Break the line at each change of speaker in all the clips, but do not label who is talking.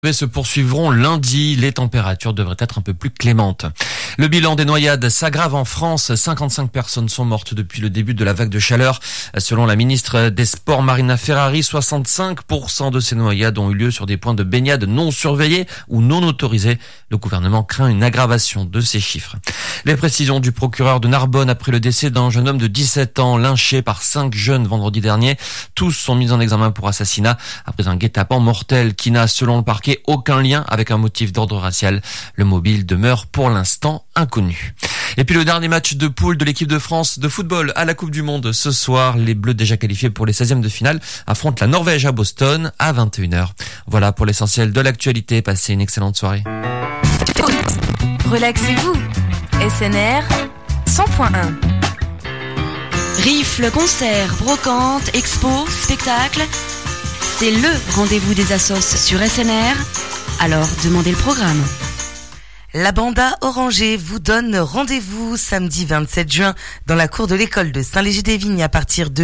Se poursuivront lundi. Les températures devraient être un peu plus clémentes. Le bilan des noyades s'aggrave en France. 55 personnes sont mortes depuis le début de la vague de chaleur. Selon la ministre des Sports Marina Ferrari, 65% de ces noyades ont eu lieu sur des points de baignade non surveillés ou non autorisés. Le gouvernement craint une aggravation de ces chiffres. Les précisions du procureur de Narbonne après le décès d'un jeune homme de 17 ans lynché par 5 jeunes vendredi dernier. Tous sont mis en examen pour assassinat après un guet-apens mortel qui n'a, selon le parquet, aucun lien avec un motif d'ordre racial. Le mobile demeure pour l'instant inconnu. Et puis le dernier match de poule de l'équipe de France de football à la Coupe du Monde. Ce soir, les Bleus déjà qualifiés pour les 16e de finale affrontent la Norvège à Boston à 21h. Voilà pour l'essentiel de l'actualité. Passez une excellente soirée.
Relaxez-vous. SNR 100.1.
Rifle, concerts, brocantes, expos, spectacles. C'est le rendez-vous des assos sur SNR. Alors, demandez le programme.
La Banda Orangée vous donne rendez-vous samedi 27 juin dans la cour de l'école de Saint-Léger-des-Vignes à partir de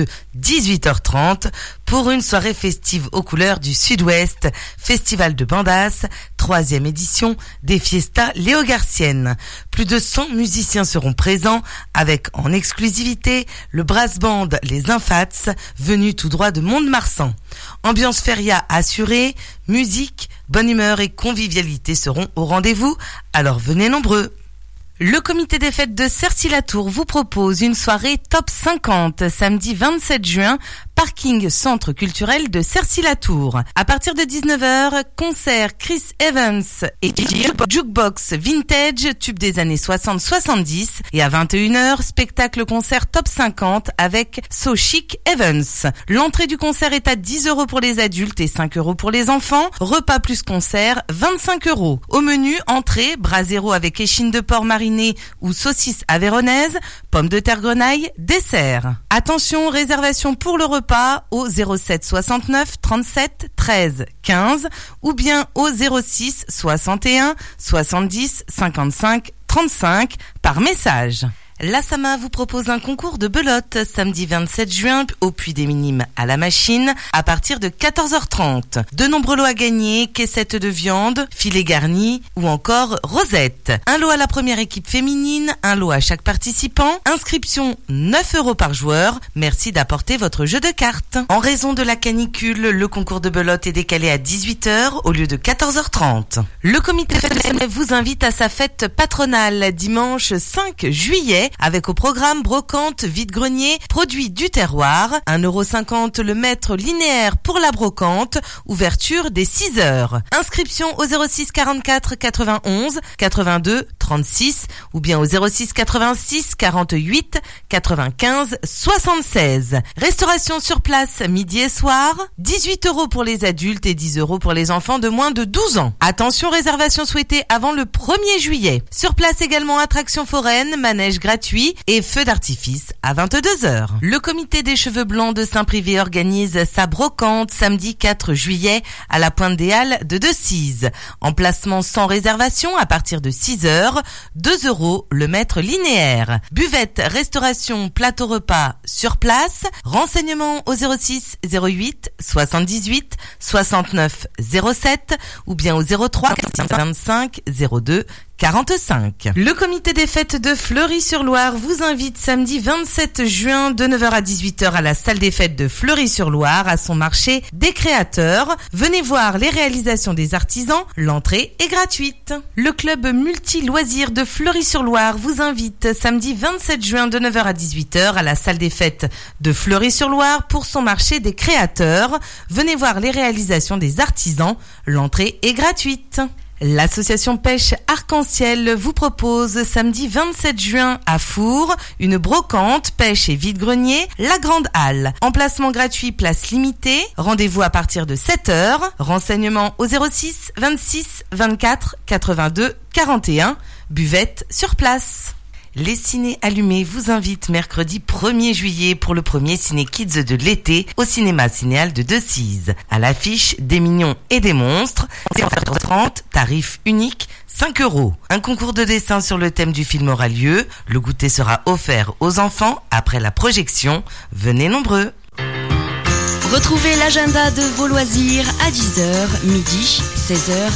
18h30 pour une soirée festive aux couleurs du Sud-Ouest, Festival de Bandas, 3e édition des Fiestas Léogarciennes. Plus de 100 musiciens seront présents avec en exclusivité le brass band Les Infats, venu tout droit de Mont-de-Marsan. Ambiance feria assurée, musique, bonne humeur et convivialité seront au rendez-vous, alors venez nombreux. Le comité des fêtes de Cercy-la-Tour vous propose une soirée top 50 samedi 27 juin, parking centre culturel de Cercy-la-Tour. À partir de 19h, concert Chris Evans et Jukebox Vintage, tube des années 60-70. Et à 21h, spectacle concert top 50 avec So Chic Evans. L'entrée du concert est à 10 € pour les adultes et 5 € pour les enfants. Repas plus concert, 25 €. Au menu, entrée, brasero avec échine de porc mariné ou saucisse avéronaise, pommes de terre grenaille, dessert. Attention, réservation pour le repas au 07 69 37 13 15 ou bien au 06 61 70 55 35 par message. La Sama vous propose un concours de belote samedi 27 juin au Puy des Minimes à la Machine à partir de 14h30. De nombreux lots à gagner, caissettes de viande, filets garnis ou encore rosettes. Un lot à la première équipe féminine, un lot à chaque participant. Inscription 9 € par joueur. Merci d'apporter votre jeu de cartes. En raison de la canicule, le concours de belote est décalé à 18h au lieu de 14h30. Le comité vous invite à sa fête patronale dimanche 5 juillet. Avec au programme brocante, vide-grenier, produits du terroir, 1,50 € le mètre linéaire pour la brocante, ouverture dès 6h. Inscription au 06 44 91 82 36 ou bien au 06 86 48 95 76. Restauration sur place midi et soir, 18 € pour les adultes et 10 € pour les enfants de moins de 12 ans. Attention, réservation souhaitée avant le 1er juillet. Sur place également attraction foraine, manège gratuit et feu d'artifice à 22h. Le comité des cheveux blancs de Saint-Privé organise sa brocante samedi 4 juillet à la Pointe des Halles de Decize. Emplacement sans réservation à partir de 6h, 2 € le mètre linéaire. Buvette, restauration, plateau repas sur place. Renseignements au 06 08 78 69 07 ou bien au 03 25 02 45. Le comité des fêtes de Fleury-sur-Loire vous invite samedi 27 juin de 9h à 18h à la salle des fêtes de Fleury-sur-Loire à son marché des créateurs. Venez voir les réalisations des artisans, l'entrée est gratuite. Le club multi-loisirs de Fleury-sur-Loire vous invite samedi 27 juin de 9h à 18h à la salle des fêtes de Fleury-sur-Loire pour son marché des créateurs. Venez voir les réalisations des artisans, l'entrée est gratuite. L'association Pêche Arc-en-Ciel vous propose samedi 27 juin à Four une brocante, pêche et vide-grenier, la Grande Halle. Emplacement gratuit, place limitée. Rendez-vous à partir de 7h. Renseignements au 06 26 24 82 41. Buvette sur place. Les ciné allumés vous invitent mercredi 1er juillet pour le premier Ciné Kids de l'été au cinéma Cinéal de Decize. À l'affiche, des mignons et des monstres. 30, tarif unique, 5 €. Un concours de dessin sur le thème du film aura lieu. Le goûter sera offert aux enfants après la projection. Venez nombreux.
Retrouvez l'agenda de vos loisirs à 10h, midi, 16h